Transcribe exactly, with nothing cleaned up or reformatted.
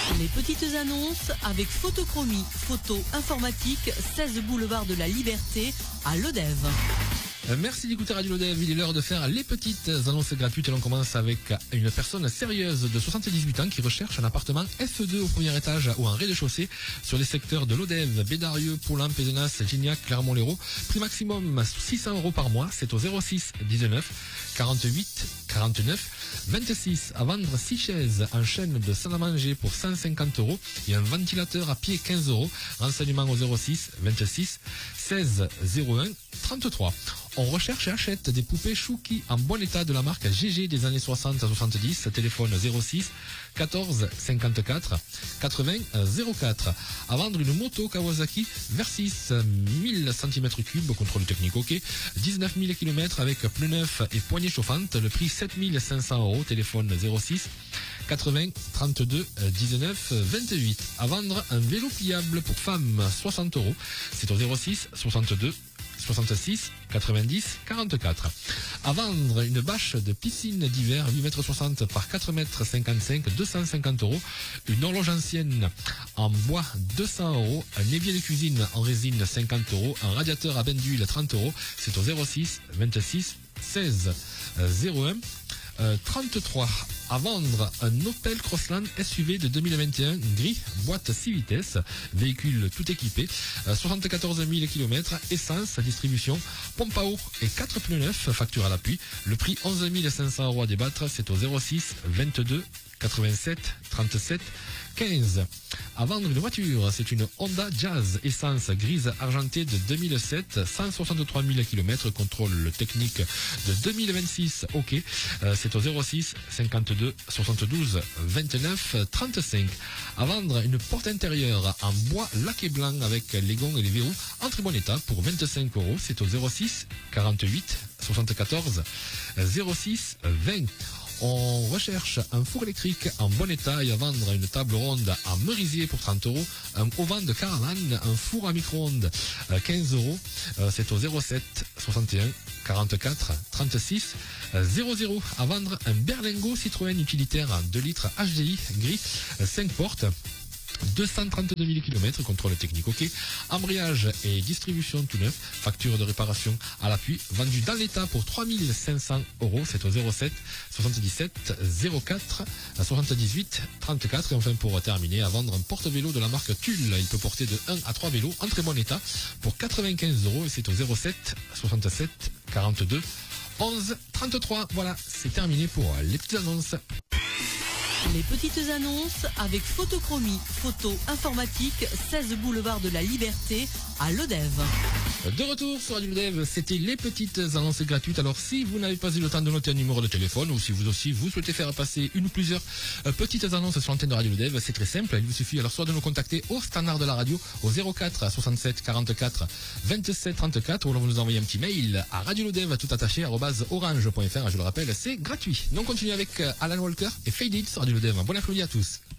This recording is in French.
Les petites annonces avec Photochromie, photo informatique, seize boulevard de la Liberté à Lodève. Merci d'écouter Radio Lodève, il est l'heure de faire les petites annonces gratuites et l'on commence avec une personne sérieuse de soixante-dix-huit ans qui recherche un appartement S deux au premier étage ou en rez-de-chaussée sur les secteurs de Lodève, Bédarieux, Poulin, Pézenas, Gignac, Clermont-Lérault. Prix maximum six cents euros par mois, c'est au zéro six dix-neuf quarante-huit quarante-neuf vingt-six. À vendre six chaises en chaîne de salle à manger pour cent cinquante euros et un ventilateur à pied quinze euros. Renseignement au zéro six vingt-six seize zéro un trente-trois. On recherche et achète des poupées Chouki en bon état de la marque G G des années soixante à soixante-dix. Téléphone zéro six quatorze cinquante-quatre quatre-vingts zéro quatre. À vendre une moto Kawasaki Versys mille centimètres cubes, contrôle technique OK, dix-neuf mille kilomètres avec pneus neufs et poignées chauffantes. Le prix sept mille cinq cents euros. Téléphone zéro six quatre-vingts trente-deux dix-neuf vingt-huit. À vendre un vélo pliable pour femmes soixante euros. C'est au zéro six soixante-deux soixante-six quatre-vingt-dix quarante-quatre. À vendre une bâche de piscine d'hiver huit mètres soixante par quatre mètres cinquante-cinq, deux cent cinquante euros. Une horloge ancienne en bois deux cents euros. Un évier de cuisine en résine cinquante euros. Un radiateur à bain d'huile trente euros. C'est au zéro six vingt-six seize zéro un trente-trois. À vendre un Opel Crossland S U V de deux mille vingt et un gris, boîte six vitesses, véhicule tout équipé, soixante-quatorze mille kilomètres, essence, distribution, pompe à eau et quatre pneus neufs, facture à l'appui. Le prix onze mille cinq cents euros à débattre, c'est au zéro six vingt-deux quatre-vingt-sept trente-sept quinze. À vendre une voiture, c'est une Honda Jazz essence grise argentée de deux mille sept, cent soixante-trois mille kilomètres, contrôle technique de deux mille vingt-six, OK. Euh, c'est au zéro six cinquante-deux soixante-douze vingt-neuf trente-cinq. À vendre une porte intérieure en bois laqué blanc avec les gonds et les verrous en très bon état pour vingt-cinq euros. C'est au zéro six quarante-huit soixante-quatorze zéro six vingt. On recherche un four électrique en bon état et à vendre une table ronde en merisier pour trente euros, un auvent de Caravane, un four à micro-ondes quinze euros, c'est au zéro sept soixante et un quarante-quatre trente-six zéro zéro. À vendre un Berlingo Citroën utilitaire deux litres H D I gris cinq portes, deux cent trente-deux mille kilomètres, contrôle technique OK, embrayage et distribution tout neuf, facture de réparation à l'appui, vendu dans l'état pour trois mille cinq cents euros, c'est au zéro sept soixante-dix-sept zéro quatre soixante-dix-huit trente-quatre. Et enfin pour terminer, à vendre un porte-vélo de la marque Tulle, il peut porter de un à trois vélos en très bon état pour quatre-vingt-quinze euros et c'est au zéro sept soixante-sept quarante-deux onze trente-trois. Voilà, c'est terminé pour les petites annonces. Les petites annonces avec Photochromie, photo informatique, seize boulevard de la Liberté à Lodève. De retour sur Radio Lodève, c'était les petites annonces gratuites. Alors si vous n'avez pas eu le temps de noter un numéro de téléphone ou si vous aussi vous souhaitez faire passer une ou plusieurs euh, petites annonces sur l'antenne de Radio Lodève, c'est très simple. Il vous suffit alors soit de nous contacter au standard de la radio au zéro quatre soixante-sept quarante-quatre vingt-sept trente-quatre ou alors vous nous envoyez un petit mail à radiolodève tout attaché arobase orange point fr. Je le rappelle, c'est gratuit. Donc on continue avec euh, Alan Walker et Faded sur Radio Lodève. Bon après-midi à tous.